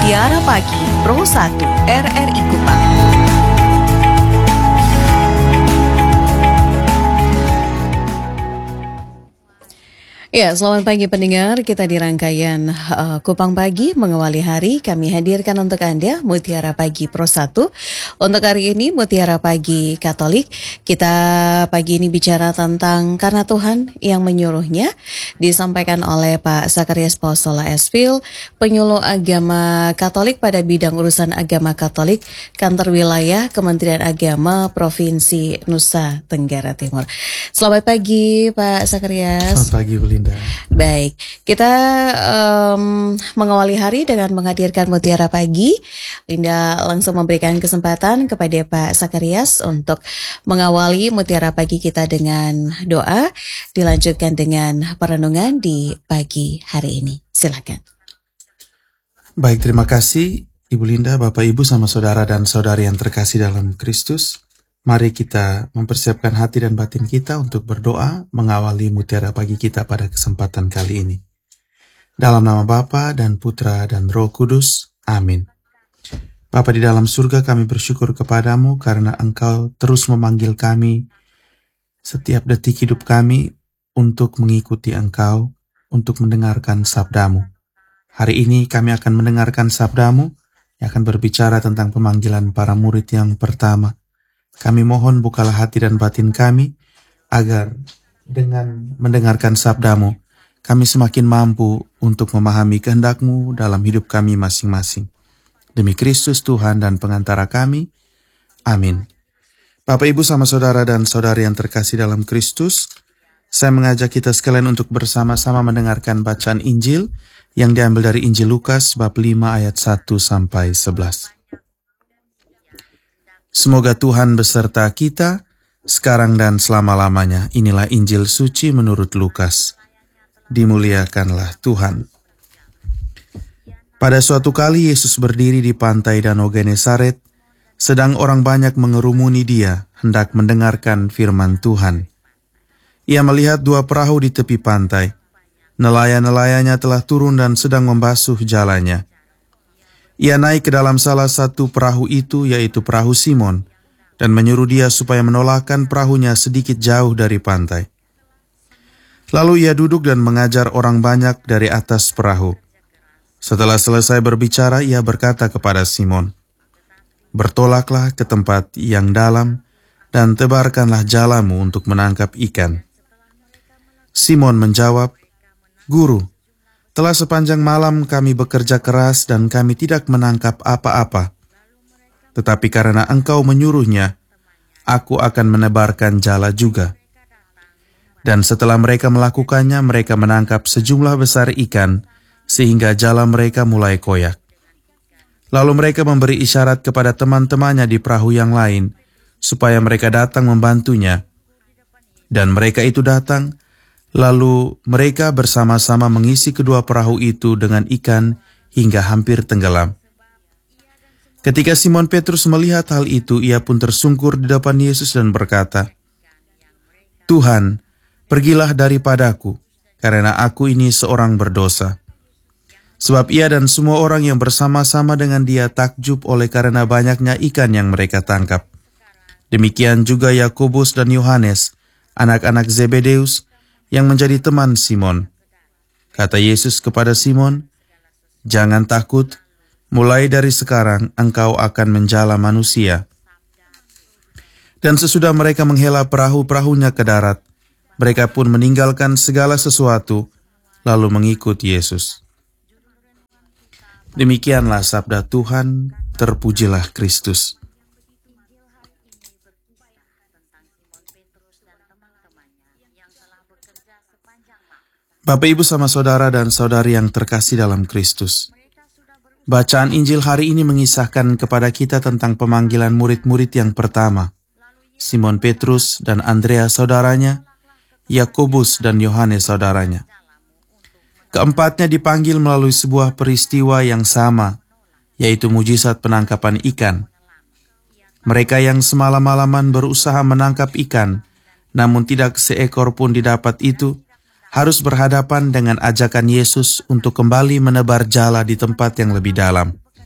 Mutiara Pagi Pro 1 RRI Kupang. Ya, selamat pagi pendengar. Kita di rangkaian Kupang Pagi mengawali hari. Kami hadirkan untuk Anda Mutiara Pagi Pro 1. Untuk hari ini Mutiara Pagi Katolik. Kita pagi ini bicara tentang karena Tuhan yang menyuruhnya. Disampaikan oleh Pak Zakarias Pausola Esfil, penyuluh agama Katolik pada bidang urusan agama Katolik, Kantor Wilayah Kementerian Agama Provinsi Nusa Tenggara Timur. Selamat pagi Pak Zakarias. Selamat pagi Bu Linda. Baik, kita mengawali hari dengan menghadirkan Mutiara Pagi. Linda langsung memberikan kesempatan kepada Pak Zakarias untuk mengawali Mutiara Pagi kita dengan doa, dilanjutkan dengan perenungan di pagi hari ini. Silakan. Baik, terima kasih Ibu Linda, Bapak Ibu sama saudara dan saudari yang terkasih dalam Kristus. Mari kita mempersiapkan hati dan batin kita untuk berdoa mengawali Mutiara Pagi kita pada kesempatan kali ini. Dalam nama Bapa dan Putra dan Roh Kudus. Amin. Bapa di dalam surga, kami bersyukur kepadamu karena Engkau terus memanggil kami setiap detik hidup kami untuk mengikuti Engkau, untuk mendengarkan sabdamu. Hari ini kami akan mendengarkan sabdamu yang akan berbicara tentang pemanggilan para murid yang pertama. Kami mohon bukalah hati dan batin kami, agar dengan mendengarkan sabdamu, kami semakin mampu untuk memahami kehendak-Mu dalam hidup kami masing-masing. Demi Kristus Tuhan dan pengantara kami. Amin. Bapak, Ibu sama saudara dan saudari yang terkasih dalam Kristus, saya mengajak kita sekalian untuk bersama-sama mendengarkan bacaan Injil yang diambil dari Injil Lukas bab 5 ayat 1-11. Semoga Tuhan beserta kita, sekarang dan selama-lamanya. Inilah Injil suci menurut Lukas. Dimuliakanlah Tuhan. Pada suatu kali Yesus berdiri di pantai Danau Genesaret, sedang orang banyak mengerumuni Dia, hendak mendengarkan firman Tuhan. Ia melihat dua perahu di tepi pantai. Nelayan-nelayannya telah turun dan sedang membasuh jalannya. Ia naik ke dalam salah satu perahu itu, yaitu perahu Simon, dan menyuruh dia supaya menolakkan perahunya sedikit jauh dari pantai. Lalu ia duduk dan mengajar orang banyak dari atas perahu. Setelah selesai berbicara, ia berkata kepada Simon, "Bertolaklah ke tempat yang dalam dan tebarkanlah jalamu untuk menangkap ikan." Simon menjawab, "Guru, telah sepanjang malam kami bekerja keras dan kami tidak menangkap apa-apa. Tetapi karena Engkau menyuruhnya, aku akan menebarkan jala juga." Dan setelah mereka melakukannya, mereka menangkap sejumlah besar ikan, sehingga jala mereka mulai koyak. Lalu mereka memberi isyarat kepada teman-temannya di perahu yang lain, supaya mereka datang membantunya. Dan mereka itu datang. Lalu mereka bersama-sama mengisi kedua perahu itu dengan ikan hingga hampir tenggelam. Ketika Simon Petrus melihat hal itu, ia pun tersungkur di depan Yesus dan berkata, "Tuhan, pergilah daripadaku, karena aku ini seorang berdosa." Sebab ia dan semua orang yang bersama-sama dengan dia takjub oleh karena banyaknya ikan yang mereka tangkap. Demikian juga Yakobus dan Yohanes, anak-anak Zebedeus, yang menjadi teman Simon. Kata Yesus kepada Simon, "Jangan takut, mulai dari sekarang engkau akan menjala manusia." Dan sesudah mereka menghela perahu-perahunya ke darat, mereka pun meninggalkan segala sesuatu, lalu mengikut Yesus. Demikianlah sabda Tuhan, terpujilah Kristus. Bapak, Ibu sama saudara dan saudari yang terkasih dalam Kristus. Bacaan Injil hari ini mengisahkan kepada kita tentang pemanggilan murid-murid yang pertama, Simon Petrus dan Andreas saudaranya, Yakobus dan Yohanes saudaranya. Keempatnya dipanggil melalui sebuah peristiwa yang sama, yaitu mujizat penangkapan ikan. Mereka yang semalam-malaman berusaha menangkap ikan, namun tidak seekor pun didapat itu, harus berhadapan dengan ajakan Yesus untuk kembali menebar jala di tempat yang lebih dalam.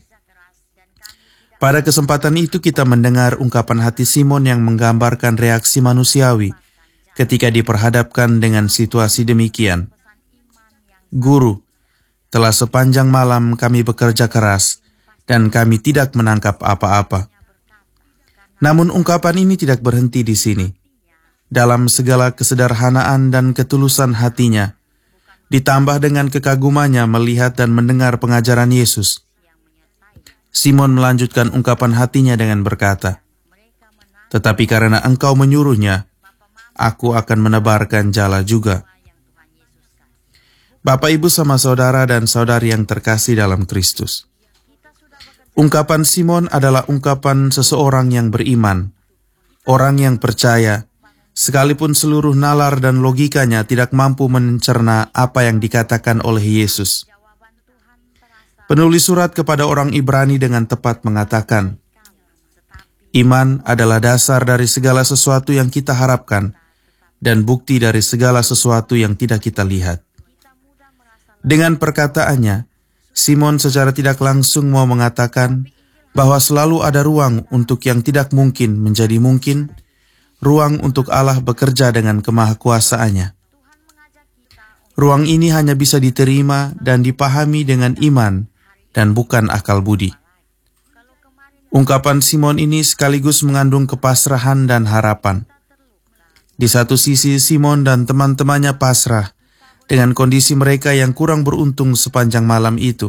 Pada kesempatan itu kita mendengar ungkapan hati Simon yang menggambarkan reaksi manusiawi ketika diperhadapkan dengan situasi demikian. Guru, telah sepanjang malam kami bekerja keras dan kami tidak menangkap apa-apa. Namun ungkapan ini tidak berhenti di sini. Dalam segala kesederhanaan dan ketulusan hatinya, ditambah dengan kekagumannya melihat dan mendengar pengajaran Yesus, Simon melanjutkan ungkapan hatinya dengan berkata, "Tetapi karena engkau menyuruhnya, aku akan menebarkan jala juga." Bapak, Ibu, sama saudara dan saudari yang terkasih dalam Kristus, ungkapan Simon adalah ungkapan seseorang yang beriman, orang yang percaya, sekalipun seluruh nalar dan logikanya tidak mampu mencerna apa yang dikatakan oleh Yesus. Penulis surat kepada orang Ibrani dengan tepat mengatakan, iman adalah dasar dari segala sesuatu yang kita harapkan dan bukti dari segala sesuatu yang tidak kita lihat. Dengan perkataannya, Simon secara tidak langsung mau mengatakan bahwa selalu ada ruang untuk yang tidak mungkin menjadi mungkin, ruang untuk Allah bekerja dengan kemahakuasaannya. Ruang ini hanya bisa diterima dan dipahami dengan iman dan bukan akal budi. Ungkapan Simon ini sekaligus mengandung kepasrahan dan harapan. Di satu sisi, Simon dan teman-temannya pasrah dengan kondisi mereka yang kurang beruntung sepanjang malam itu.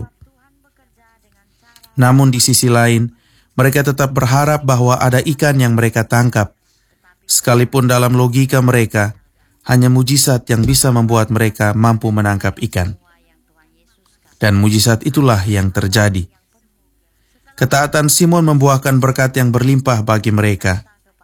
Namun di sisi lain, mereka tetap berharap bahwa ada ikan yang mereka tangkap. Sekalipun dalam logika mereka, hanya mujizat yang bisa membuat mereka mampu menangkap ikan. Dan mujizat itulah yang terjadi. Ketaatan Simon membuahkan berkat yang berlimpah bagi mereka.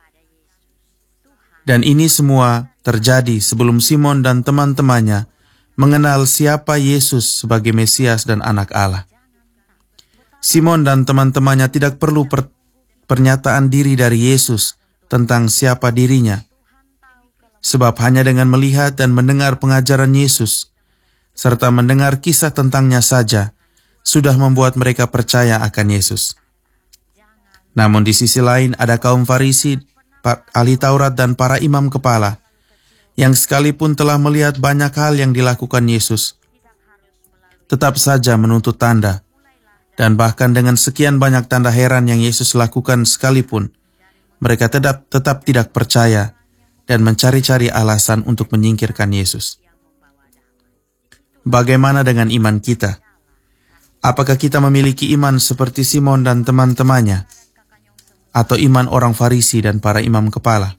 Dan ini semua terjadi sebelum Simon dan teman-temannya mengenal siapa Yesus sebagai Mesias dan Anak Allah. Simon dan teman-temannya tidak perlu pernyataan diri dari Yesus tentang siapa dirinya. Sebab hanya dengan melihat dan mendengar pengajaran Yesus, serta mendengar kisah tentangnya saja, sudah membuat mereka percaya akan Yesus. Namun di sisi lain ada kaum Farisi, ahli Taurat dan para imam kepala, yang sekalipun telah melihat banyak hal yang dilakukan Yesus, tetap saja menuntut tanda, dan bahkan dengan sekian banyak tanda heran yang Yesus lakukan sekalipun, mereka tetap tidak percaya dan mencari-cari alasan untuk menyingkirkan Yesus. Bagaimana dengan iman kita? Apakah kita memiliki iman seperti Simon dan teman-temannya? Atau iman orang Farisi dan para imam kepala?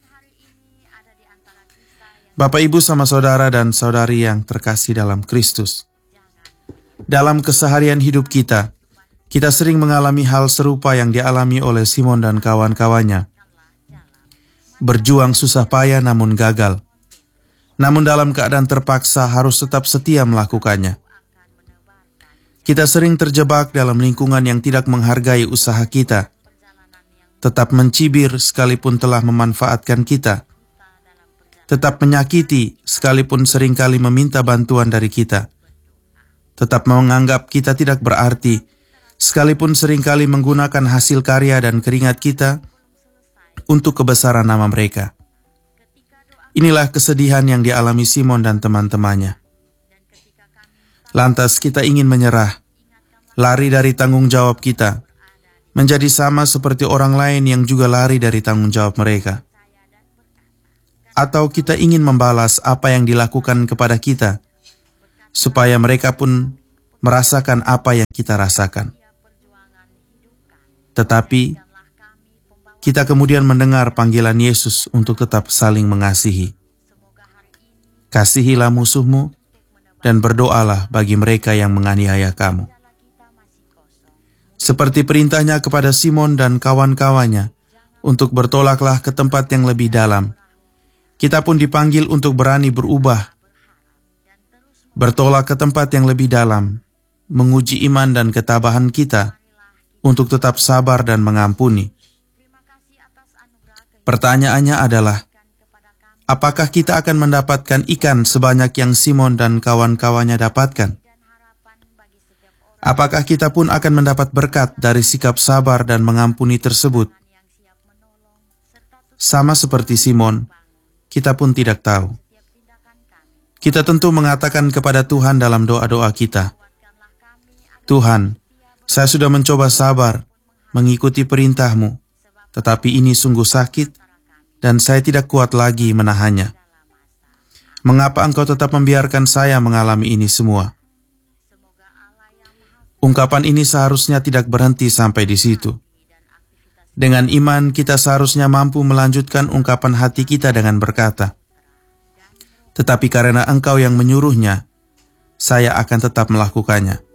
Bapak, Ibu, sama saudara dan saudari yang terkasih dalam Kristus, dalam keseharian hidup kita sering mengalami hal serupa yang dialami oleh Simon dan kawan-kawannya. Berjuang susah payah namun gagal. Namun dalam keadaan terpaksa harus tetap setia melakukannya. Kita sering terjebak dalam lingkungan yang tidak menghargai usaha kita, tetap mencibir sekalipun telah memanfaatkan kita, tetap menyakiti sekalipun seringkali meminta bantuan dari kita, tetap menganggap kita tidak berarti, sekalipun seringkali menggunakan hasil karya dan keringat kita untuk kebesaran nama mereka. Inilah kesedihan yang dialami Simon dan teman-temannya. Lantas kita ingin menyerah, lari dari tanggung jawab kita, menjadi sama seperti orang lain yang juga lari dari tanggung jawab mereka. Atau kita ingin membalas apa yang dilakukan kepada kita, supaya mereka pun merasakan apa yang kita rasakan. Tetapi kita kemudian mendengar panggilan Yesus untuk tetap saling mengasihi. Kasihilah musuhmu dan berdoalah bagi mereka yang menganiaya kamu. Seperti perintahnya kepada Simon dan kawan-kawannya untuk bertolaklah ke tempat yang lebih dalam, kita pun dipanggil untuk berani berubah, bertolak ke tempat yang lebih dalam, menguji iman dan ketabahan kita untuk tetap sabar dan mengampuni. Pertanyaannya adalah, apakah kita akan mendapatkan ikan sebanyak yang Simon dan kawan-kawannya dapatkan? Apakah kita pun akan mendapat berkat dari sikap sabar dan mengampuni tersebut? Sama seperti Simon, kita pun tidak tahu. Kita tentu mengatakan kepada Tuhan dalam doa-doa kita, Tuhan, saya sudah mencoba sabar, mengikuti perintah-Mu, tetapi ini sungguh sakit, dan saya tidak kuat lagi menahannya. Mengapa Engkau tetap membiarkan saya mengalami ini semua? Ungkapan ini seharusnya tidak berhenti sampai di situ. Dengan iman, kita seharusnya mampu melanjutkan ungkapan hati kita dengan berkata, tetapi karena Engkau yang menyuruhnya, saya akan tetap melakukannya.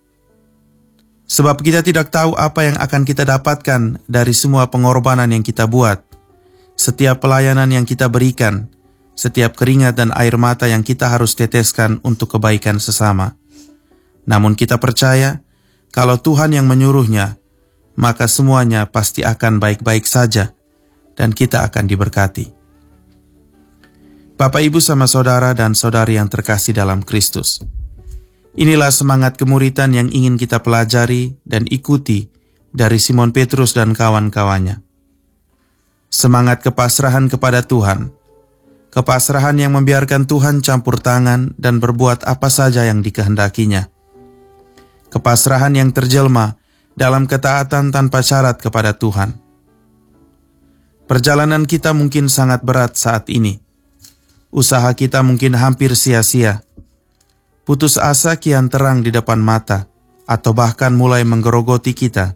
Sebab kita tidak tahu apa yang akan kita dapatkan dari semua pengorbanan yang kita buat, setiap pelayanan yang kita berikan, setiap keringat dan air mata yang kita harus teteskan untuk kebaikan sesama. Namun kita percaya, kalau Tuhan yang menyuruhnya, maka semuanya pasti akan baik-baik saja, dan kita akan diberkati. Bapak, Ibu, sama saudara dan saudari yang terkasih dalam Kristus. Inilah semangat kemuritan yang ingin kita pelajari dan ikuti dari Simon Petrus dan kawan-kawannya. Semangat kepasrahan kepada Tuhan, kepasrahan yang membiarkan Tuhan campur tangan dan berbuat apa saja yang dikehendakinya. Kepasrahan yang terjelma dalam ketaatan tanpa syarat kepada Tuhan. Perjalanan kita mungkin sangat berat saat ini. Usaha kita mungkin hampir sia-sia. Putus asa kian terang di depan mata, atau bahkan mulai menggerogoti kita.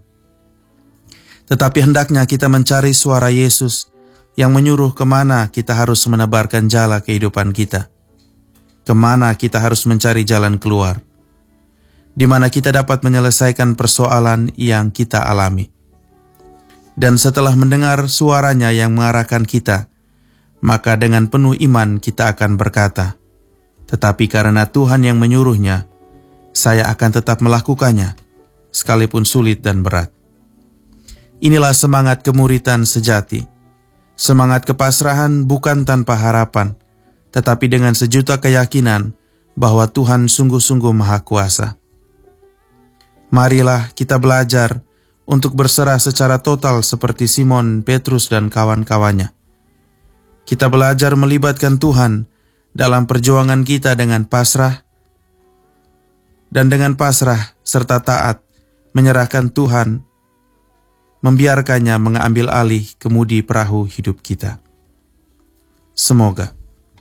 Tetapi hendaknya kita mencari suara Yesus yang menyuruh kemana kita harus menebarkan jala kehidupan kita. Kemana kita harus mencari jalan keluar. Di mana kita dapat menyelesaikan persoalan yang kita alami. Dan setelah mendengar suaranya yang mengarahkan kita, maka dengan penuh iman kita akan berkata, tetapi karena Tuhan yang menyuruhnya, saya akan tetap melakukannya, sekalipun sulit dan berat. Inilah semangat kemuritan sejati. Semangat kepasrahan bukan tanpa harapan, tetapi dengan sejuta keyakinan bahwa Tuhan sungguh-sungguh Maha Kuasa. Marilah kita belajar untuk berserah secara total seperti Simon Petrus dan kawan-kawannya. Kita belajar melibatkan Tuhan dalam perjuangan kita dengan pasrah, dan dengan pasrah serta taat menyerahkan Tuhan, membiarkannya mengambil alih kemudi perahu hidup kita. Semoga.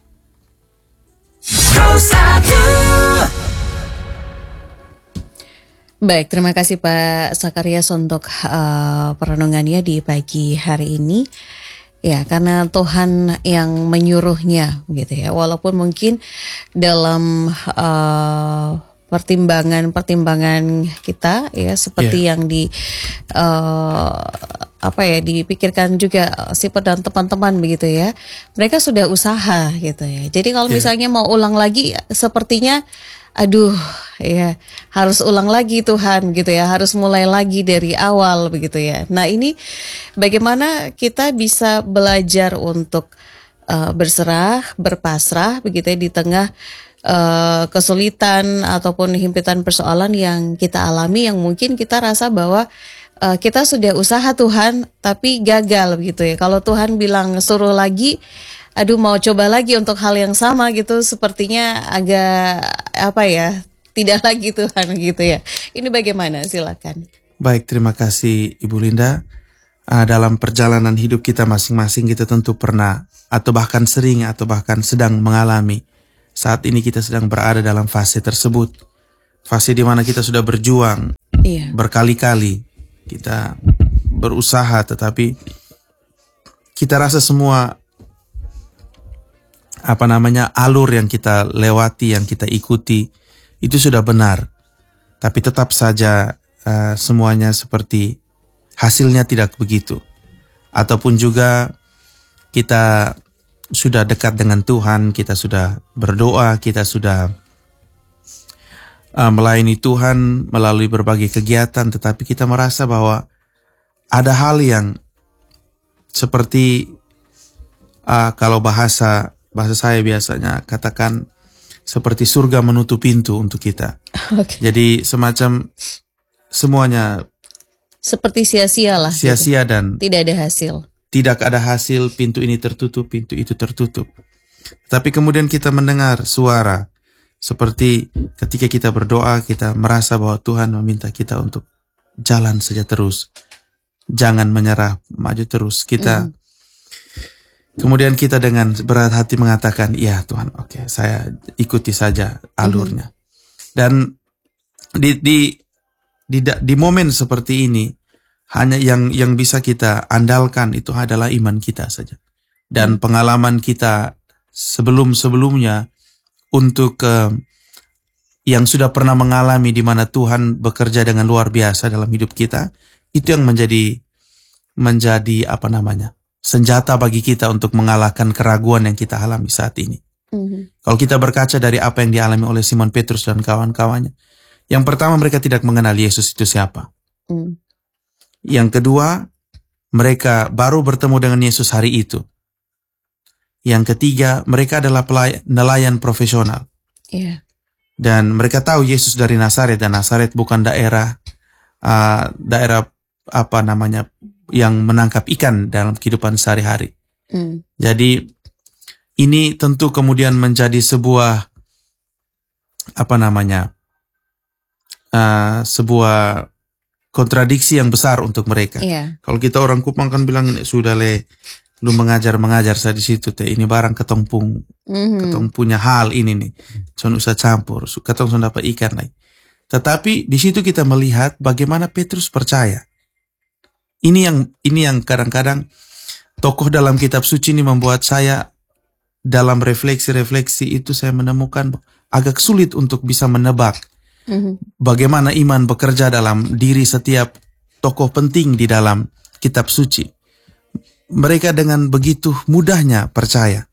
Baik, terima kasih Pak Sakarias untuk perenungannya di pagi hari ini. Ya, karena Tuhan yang menyuruhnya, gitu ya. Walaupun mungkin dalam pertimbangan kita, ya, seperti yang dipikirkan juga Sipet dan teman-teman begitu ya. Mereka sudah usaha, gitu ya. Jadi kalau misalnya mau ulang lagi, sepertinya aduh ya harus ulang lagi Tuhan gitu ya, harus mulai lagi dari awal begitu ya. Nah ini bagaimana kita bisa belajar untuk berserah, berpasrah begitu ya di tengah kesulitan ataupun himpitan persoalan yang kita alami, yang mungkin kita rasa bahwa kita sudah usaha Tuhan tapi gagal begitu ya. Kalau Tuhan bilang suruh lagi, aduh mau coba lagi untuk hal yang sama gitu, sepertinya agak tidak lagi Tuhan gitu ya. Ini bagaimana? Silakan. Baik, terima kasih Ibu Linda. Dalam perjalanan hidup kita masing-masing, kita tentu pernah atau bahkan sering atau bahkan sedang mengalami. Saat ini kita sedang berada dalam fase tersebut. Fase di mana kita sudah berjuang berkali-kali. Kita berusaha tetapi kita rasa semua alur yang kita lewati, yang kita ikuti, itu sudah benar. Tapi tetap saja semuanya seperti hasilnya tidak begitu. Ataupun juga kita sudah dekat dengan Tuhan, kita sudah berdoa, kita sudah melayani Tuhan melalui berbagai kegiatan, tetapi kita merasa bahwa ada hal yang seperti kalau bahasa saya biasanya katakan seperti surga menutup pintu untuk kita. Oke. Jadi semacam semuanya Seperti sia-sia lah. Gitu. sia-sia dan Tidak ada hasil. tidak ada hasil, pintu ini tertutup, pintu itu tertutup. Tapi kemudian kita mendengar suara seperti ketika kita berdoa, kita merasa bahwa Tuhan meminta kita untuk jalan saja terus. Jangan menyerah, maju terus. Kita kemudian kita dengan berat hati mengatakan, ya Tuhan, oke, saya ikuti saja alurnya. Dan di momen seperti ini, hanya yang bisa kita andalkan itu adalah iman kita saja. Dan pengalaman kita sebelum-sebelumnya untuk yang sudah pernah mengalami di mana Tuhan bekerja dengan luar biasa dalam hidup kita, itu yang menjadi senjata bagi kita untuk mengalahkan keraguan yang kita alami saat ini. Kalau kita berkaca dari apa yang dialami oleh Simon Petrus dan kawan-kawannya, yang pertama mereka tidak mengenal Yesus itu siapa. Yang kedua, mereka baru bertemu dengan Yesus hari itu. Yang ketiga, mereka adalah nelayan profesional. Yeah. Dan mereka tahu Yesus dari Nazaret, dan Nazaret bukan daerah yang menangkap ikan dalam kehidupan sehari-hari. Jadi ini tentu kemudian menjadi sebuah sebuah kontradiksi yang besar untuk mereka. Yeah. Kalau kita orang Kupang kan bilang, sudah lu mengajar saya di situ teh, ini barang ketong punya hal ini nih, son usah campur, ketong son dapat ikan lagi. Tetapi di situ kita melihat bagaimana Petrus percaya. Ini yang kadang-kadang tokoh dalam kitab suci ini membuat saya dalam refleksi itu saya menemukan agak sulit untuk bisa menebak bagaimana iman bekerja dalam diri setiap tokoh penting di dalam kitab suci. Mereka dengan begitu mudahnya percaya.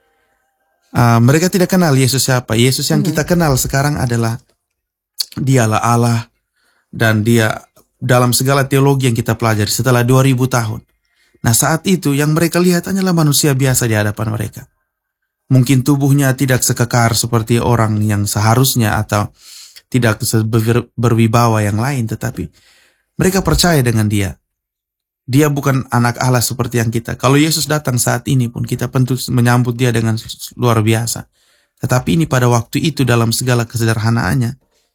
Mereka tidak kenal Yesus siapa. Yesus yang kita kenal sekarang adalah Dialah Allah, dan Dia dalam segala teologi yang kita pelajari setelah 2000 tahun. Nah, saat itu yang mereka lihat hanyalah manusia biasa di hadapan mereka. Mungkin tubuhnya tidak sekekar seperti orang yang seharusnya atau tidak berwibawa yang lain, tetapi mereka percaya dengan Dia. Dia bukan anak Allah seperti yang kita. Kalau Yesus datang saat ini pun kita tentu menyambut Dia dengan luar biasa. Tetapi ini pada waktu itu dalam segala kesederhanaannya,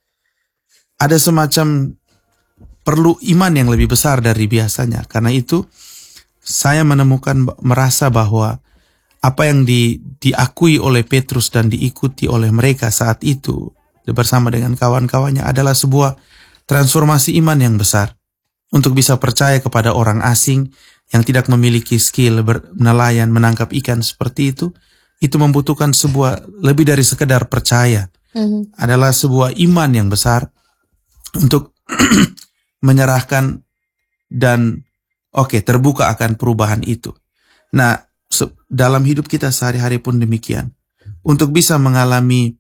ada semacam perlu iman yang lebih besar dari biasanya. Karena itu saya merasa bahwa apa yang diakui oleh Petrus dan diikuti oleh mereka saat itu bersama dengan kawan-kawannya adalah sebuah transformasi iman yang besar. Untuk bisa percaya kepada orang asing yang tidak memiliki skill nelayan menangkap ikan seperti itu membutuhkan sebuah lebih dari sekedar percaya. Adalah sebuah iman yang besar untuk menyerahkan dan terbuka akan perubahan itu. Nah, dalam hidup kita sehari-hari pun demikian. Untuk bisa mengalami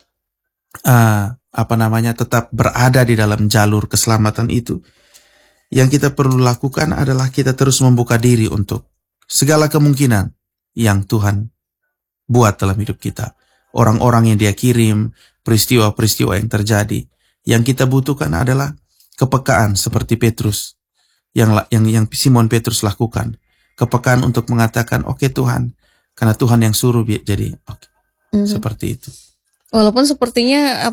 tetap berada di dalam jalur keselamatan itu, yang kita perlu lakukan adalah kita terus membuka diri untuk segala kemungkinan yang Tuhan buat dalam hidup kita. Orang-orang yang Dia kirim, peristiwa-peristiwa yang terjadi. Yang kita butuhkan adalah kepekaan seperti Petrus, yang Simon Petrus lakukan. Kepekaan untuk mengatakan, oke Tuhan, karena Tuhan yang suruh jadi seperti itu. Walaupun sepertinya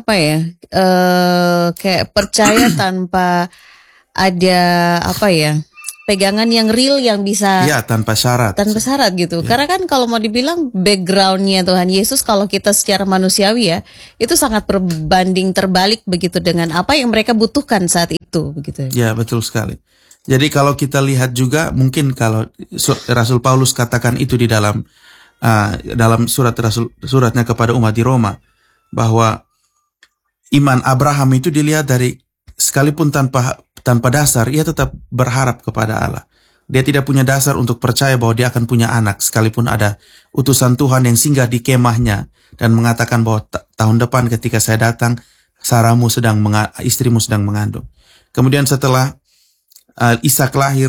kayak percaya tanpa ada pegangan yang real yang bisa tanpa syarat gitu. Ya. Karena kan kalau mau dibilang backgroundnya Tuhan Yesus, kalau kita secara manusiawi itu sangat berbanding terbalik begitu dengan apa yang mereka butuhkan saat itu begitu. Ya, betul sekali. Jadi kalau kita lihat juga, mungkin kalau Rasul Paulus katakan itu di dalam suratnya kepada umat di Roma, bahwa iman Abraham itu dilihat dari sekalipun tanpa dasar, ia tetap berharap kepada Allah. Dia tidak punya dasar untuk percaya bahwa dia akan punya anak, sekalipun ada utusan Tuhan yang singgah di kemahnya dan mengatakan bahwa tahun depan ketika saya datang, istrimu sedang mengandung. Kemudian setelah Ishak lahir,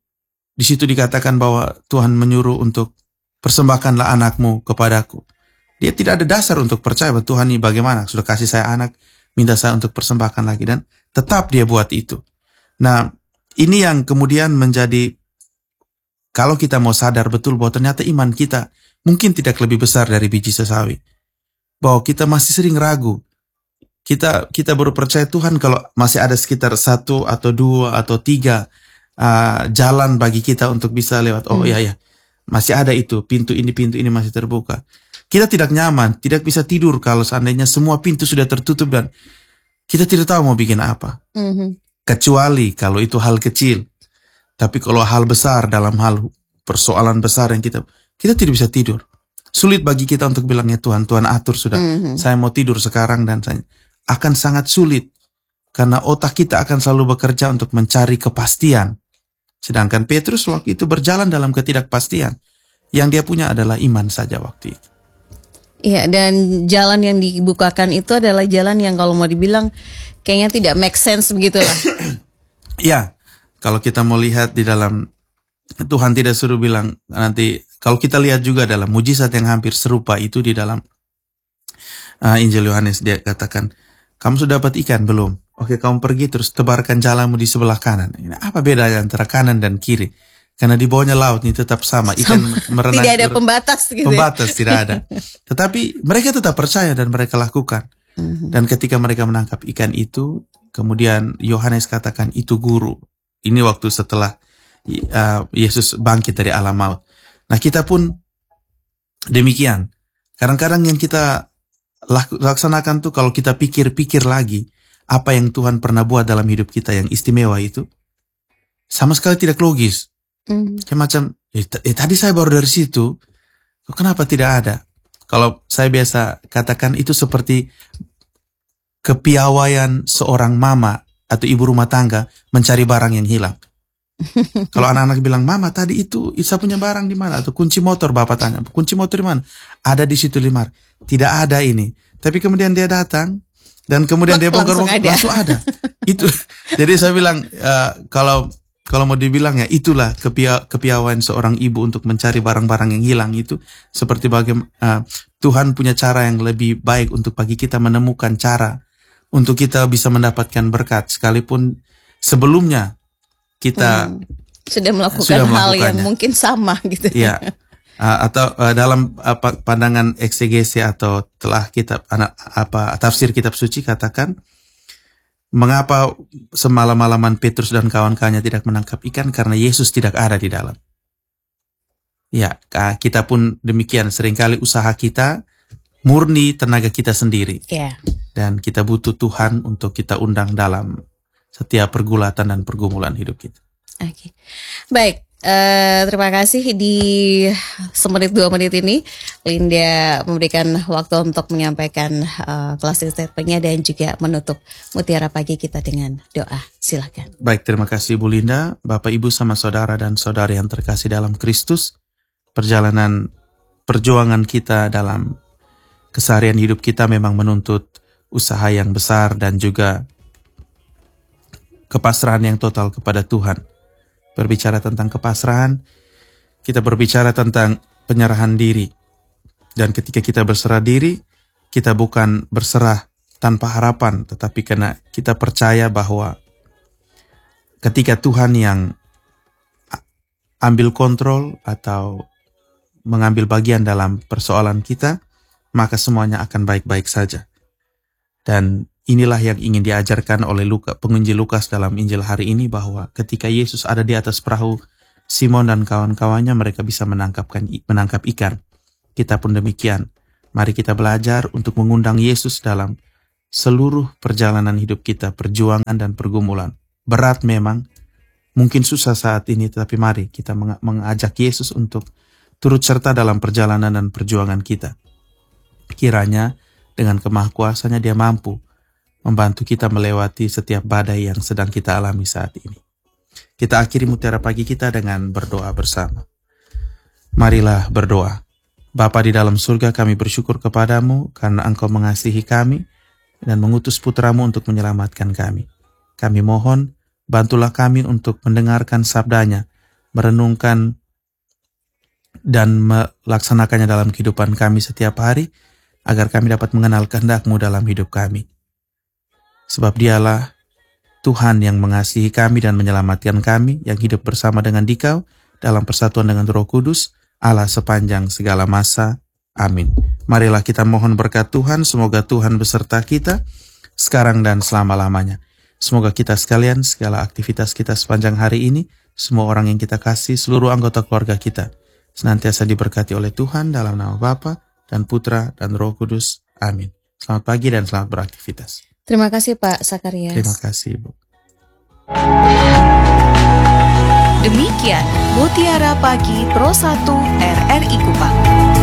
di situ dikatakan bahwa Tuhan menyuruh untuk persembahkanlah anakmu kepadaku. Dia tidak ada dasar untuk percaya bahwa Tuhan ini bagaimana, sudah kasih saya anak, minta saya untuk persembahkan lagi, dan tetap dia buat itu. Nah, ini yang kemudian menjadi, kalau kita mau sadar betul bahwa ternyata iman kita mungkin tidak lebih besar dari biji sesawi, bahwa kita masih sering ragu. Kita baru percaya Tuhan kalau masih ada sekitar 1 atau 2 atau 3 jalan bagi kita untuk bisa lewat. Oh ya, masih ada itu, pintu ini masih terbuka. Kita tidak nyaman, tidak bisa tidur kalau seandainya semua pintu sudah tertutup dan kita tidak tahu mau bikin apa. Kecuali kalau itu hal kecil. Tapi kalau hal besar, dalam hal persoalan besar yang kita tidak bisa tidur. Sulit bagi kita untuk bilangnya Tuhan atur sudah. Saya mau tidur sekarang, dan saya akan sangat sulit. Karena otak kita akan selalu bekerja untuk mencari kepastian. Sedangkan Petrus waktu itu berjalan dalam ketidakpastian. Yang dia punya adalah iman saja waktu itu. Iya, dan jalan yang dibukakan itu adalah jalan yang kalau mau dibilang kayaknya tidak make sense begitu lah. Ya, kalau kita mau lihat di dalam, Tuhan tidak suruh bilang nanti, kalau kita lihat juga dalam mujizat yang hampir serupa itu di dalam Injil Yohanes, dia katakan, kamu sudah dapat ikan belum? Oke, kamu pergi terus tebarkan jalamu di sebelah kanan. Apa bedanya antara kanan dan kiri? Karena di bawahnya laut ini tetap sama, ikan merenang. Tidak ada pembatas gitu. Pembatas tidak ada. Tetapi mereka tetap percaya dan mereka lakukan. Dan ketika mereka menangkap ikan itu, kemudian Yohanes katakan itu guru. Ini waktu setelah Yesus bangkit dari alam maut. Nah, kita pun demikian. Kadang-kadang yang kita laksanakan tuh, kalau kita pikir-pikir lagi apa yang Tuhan pernah buat dalam hidup kita yang istimewa itu, sama sekali tidak logis. Kayak macam, tadi saya baru dari situ, kenapa tidak ada? Kalau saya biasa katakan itu seperti kepiawaian seorang mama atau ibu rumah tangga mencari barang yang hilang. Kalau anak-anak bilang, mama tadi itu saya punya barang di mana? Atau kunci motor, bapak tanya, kunci motor di mana? Ada di situ Limar. Tidak ada ini. Tapi kemudian dia datang dan kemudian dia bongkar langsung ada. Itu. Jadi saya bilang, kalau mau dibilang ya, itulah kepiawaian seorang ibu untuk mencari barang-barang yang hilang itu. Seperti bagaimana Tuhan punya cara yang lebih baik untuk bagi kita menemukan cara untuk kita bisa mendapatkan berkat, sekalipun sebelumnya kita sudah melakukan hal yang mungkin sama gitu. Ya, atau dalam pandangan eksegesi atau telah kitab tafsir kitab suci katakan, mengapa semalam-malaman Petrus dan kawan-kawannya tidak menangkap ikan? Karena Yesus tidak ada di dalam. Ya, kita pun demikian. Seringkali usaha kita murni tenaga kita sendiri. Dan kita butuh Tuhan untuk kita undang dalam setiap pergulatan dan pergumulan hidup kita. Oke. Baik. Terima kasih. Di semenit 2 menit ini Linda memberikan waktu untuk menyampaikan closing statement-nya dan juga menutup Mutiara Pagi kita dengan doa. Silakan. Baik, terima kasih Bu Linda, Bapak Ibu sama saudara dan saudari yang terkasih dalam Kristus. Perjuangan kita dalam keseharian hidup kita memang menuntut usaha yang besar dan juga kepasrahan yang total kepada Tuhan. Berbicara tentang kepasrahan, kita berbicara tentang penyerahan diri. Dan ketika kita berserah diri, kita bukan berserah tanpa harapan, tetapi karena kita percaya bahwa ketika Tuhan yang ambil kontrol atau mengambil bagian dalam persoalan kita, maka semuanya akan baik-baik saja. Dan inilah yang ingin diajarkan oleh penginjil Lukas dalam Injil hari ini, bahwa ketika Yesus ada di atas perahu Simon dan kawan-kawannya, mereka bisa menangkap ikan. Kita pun demikian. Mari kita belajar untuk mengundang Yesus dalam seluruh perjalanan hidup kita, perjuangan dan pergumulan. Berat memang, mungkin susah saat ini, tetapi mari kita mengajak Yesus untuk turut serta dalam perjalanan dan perjuangan kita. Kiranya dengan kemahakuasanya Dia mampu membantu kita melewati setiap badai yang sedang kita alami saat ini. Kita akhiri Mutiara Pagi kita dengan berdoa bersama. Marilah berdoa. Bapa di dalam surga, kami bersyukur kepadamu karena Engkau mengasihi kami dan mengutus putramu untuk menyelamatkan kami. Kami mohon, bantulah kami untuk mendengarkan sabdanya, merenungkan dan melaksanakannya dalam kehidupan kami setiap hari, agar kami dapat mengenal kehendak-Mu dalam hidup kami. Sebab Dialah Tuhan yang mengasihi kami dan menyelamatkan kami, yang hidup bersama dengan Dikau dalam persatuan dengan Roh Kudus, Allah sepanjang segala masa. Amin. Marilah kita mohon berkat Tuhan, semoga Tuhan beserta kita, sekarang dan selama-lamanya. Semoga kita sekalian, segala aktivitas kita sepanjang hari ini, semua orang yang kita kasih, seluruh anggota keluarga kita, senantiasa diberkati oleh Tuhan dalam nama Bapa dan Putra dan Roh Kudus. Amin. Selamat pagi dan selamat beraktivitas. Terima kasih Pak Sakarias. Terima kasih, Ibu. Demikian Mutiara Pagi Pro 1 RRI Kupang.